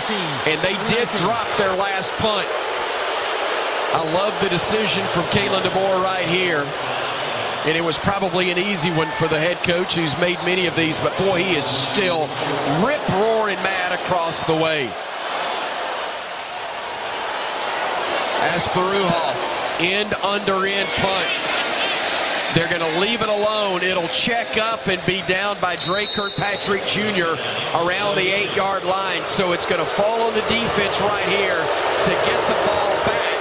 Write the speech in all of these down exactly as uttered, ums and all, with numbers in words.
And they did drop their last punt. I love the decision from Kalen DeBoer right here. And it was probably an easy one for the head coach who's made many of these, but boy, he is still rip-roaring mad across the way. Asparuha, end under end punt. They're going to leave it alone. It'll check up and be down by Dre Kirkpatrick Junior around the eight-yard line. So it's going to fall on the defense right here to get the ball back.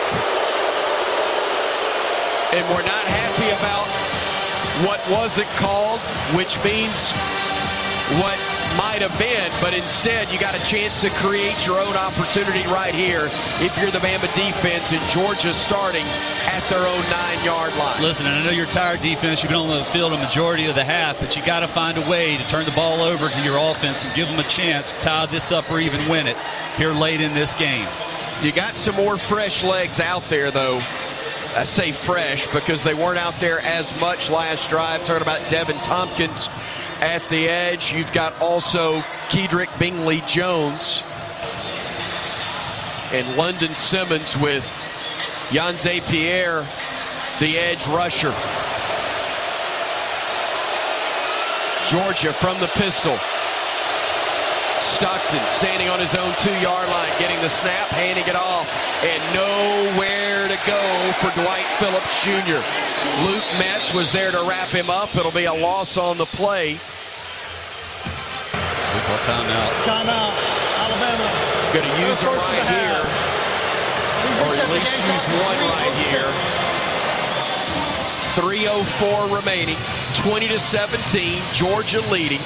And we're not happy about what wasn't called, which means what might have been, but instead you got a chance to create your own opportunity right here if you're the Bama defense, and Georgia starting at their own nine-yard line. Listen, I know you're tired defense. You've been on the field a majority of the half, but you got to find a way to turn the ball over to your offense and give them a chance to tie this up or even win it here late in this game. You got some more fresh legs out there, though. I say fresh because they weren't out there as much last drive. Talking about Devin Tompkins at the edge. You've got also Kedrick Bingley Jones and London Simmons with Yanze Pierre, the edge rusher. Georgia from the pistol. Stockton standing on his own two-yard line, getting the snap, handing it off, and nowhere to go for Dwight Phillips Junior Luke Metz was there to wrap him up. It'll be a loss on the play. Timeout. Timeout. Alabama. Going to use them right here, or at least use one right here. three oh four remaining, twenty to seventeen, Georgia leading.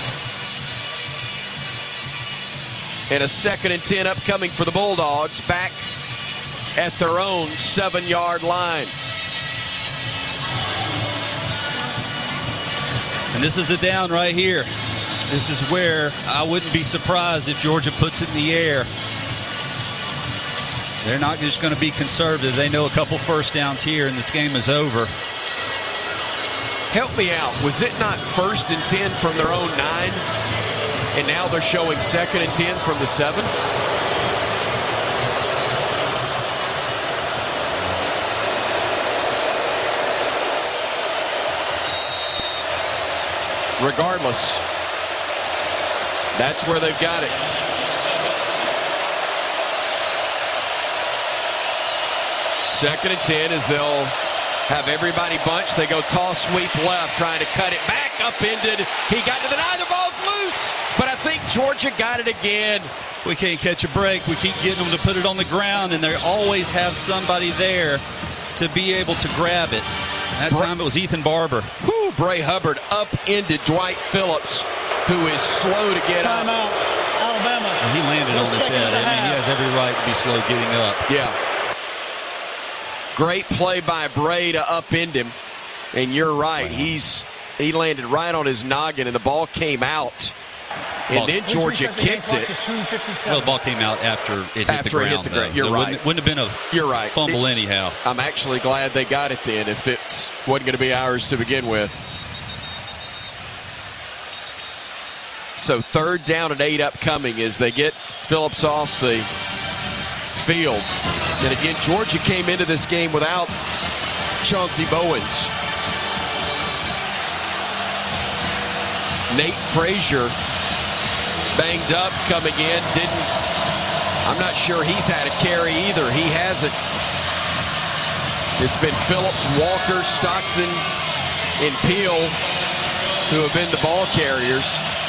And a second and ten upcoming for the Bulldogs, back at their own seven-yard line. And this is a down right here. This is where I wouldn't be surprised if Georgia puts it in the air. They're not just going to be conservative. They know a couple first downs here and this game is over. Help me out. Was it not first and ten from their own nine? And now they're showing second and ten from the seven? Regardless, that's where they've got it. Second and ten as they'll have everybody bunched. They go toss sweep left, trying to cut it back, upended. He got to the nine. The ball's loose, but I think Georgia got it again. We can't catch a break. We keep getting them to put it on the ground, and they always have somebody there to be able to grab it. That time it was Ethan Barber. Whew, Bray Hubbard upended Dwight Phillips, who is slow to get Time up. out. Alabama. Well, he landed on his head. I mean, he has every right to be slow getting up. Yeah. Great play by Bray to upend him. And you're right. Wow. He's he landed right on his noggin, and the ball came out. And ball, then Georgia kicked it. Well, the ball came out after it hit after the ground. It hit the ground. You're so right. It wouldn't, wouldn't have been a you're right. fumble it, anyhow. I'm actually glad they got it then if it wasn't going to be ours to begin with. So third down and eight upcoming as they get Phillips off the field. And again, Georgia came into this game without Chauncey Bowens. Nate Frazier banged up coming in. Didn't, I'm not sure he's had a carry either. He hasn't. It's been Phillips, Walker, Stockton, and Peel who have been the ball carriers.